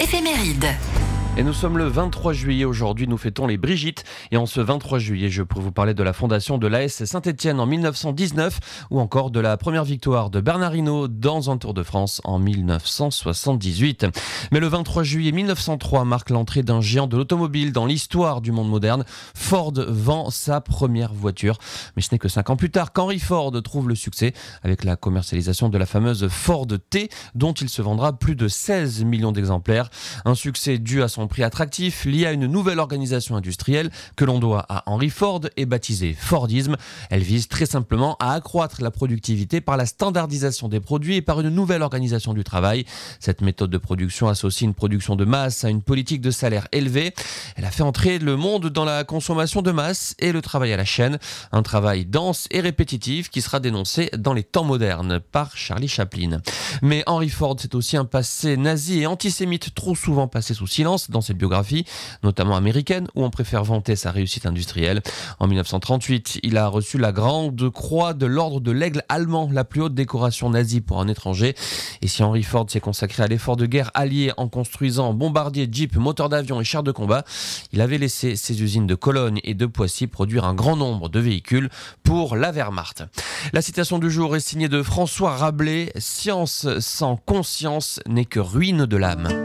Éphéméride. Et nous sommes le 23 juillet aujourd'hui, nous fêtons les Brigitte. Et en ce 23 juillet, je pourrais vous parler de la fondation de l'AS Saint-Étienne en 1919 ou encore de la première victoire de Bernard Hinault dans un Tour de France en 1978. Mais le 23 juillet 1903 marque l'entrée d'un géant de l'automobile dans l'histoire du monde moderne. Ford vend sa première voiture. Mais ce n'est que 5 ans plus tard qu'Henry Ford trouve le succès avec la commercialisation de la fameuse Ford T dont il se vendra plus de 16 millions d'exemplaires. Un succès dû à son prix attractif, lié à une nouvelle organisation industrielle que l'on doit à Henry Ford et baptisée Fordisme. Elle vise très simplement à accroître la productivité par la standardisation des produits et par une nouvelle organisation du travail. Cette méthode de production associe une production de masse à une politique de salaire élevée. Elle a fait entrer le monde dans la consommation de masse et le travail à la chaîne. Un travail dense et répétitif qui sera dénoncé dans les temps modernes par Charlie Chaplin. Mais Henry Ford, c'est aussi un passé nazi et antisémite trop souvent passé sous silence dans cette biographie, notamment américaine, où on préfère vanter sa réussite industrielle. En 1938, il a reçu la Grande Croix de l'Ordre de l'Aigle allemand, la plus haute décoration nazie pour un étranger. Et si Henry Ford s'est consacré à l'effort de guerre allié en construisant bombardiers, jeeps, moteurs d'avion et chars de combat, il avait laissé ses usines de Cologne et de Poissy produire un grand nombre de véhicules pour la Wehrmacht. La citation du jour est signée de François Rabelais. « Science sans conscience n'est que ruine de l'âme ».